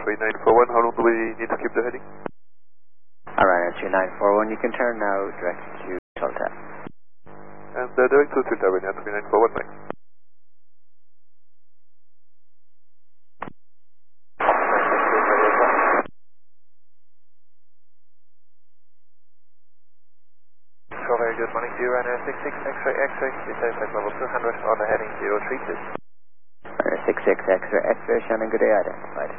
3941, how long do we need to keep the heading? Ryanair 3941, you can turn now direct to Sultan. And direct to Tilta Ryanair 3941, bye. So very good morning to you, Ryanair 66 X-ray X-ray, descent at level 200 on the heading 03 please. Ryanair 66 X-ray X-ray, Shannon, good day identified.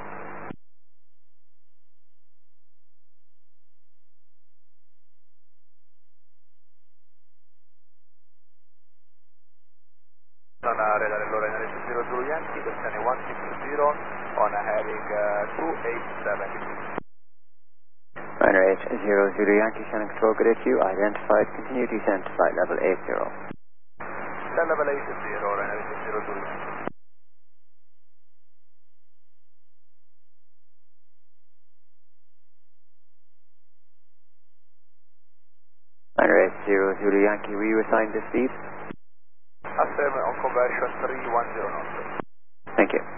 On radar Ryanair 00 Yankee, descending 160 on a heading 287. Ryanair 800 Yankee, Shannon Control, good day to you, identified, continue descent to flight level 80. Flight level 80, Ryanair 800 Yankee. Ryanair 80 Yankee, were you assigned to speed? Affirm on conversion 310 knots. Thank you.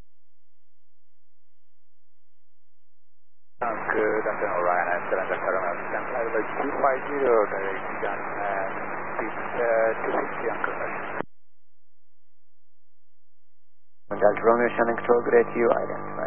Good afternoon, Ryanair 7 Paramount, descent level 250, direction speed 260 on conversion. Delta Romeo, Shannon Control, good day to you, identified.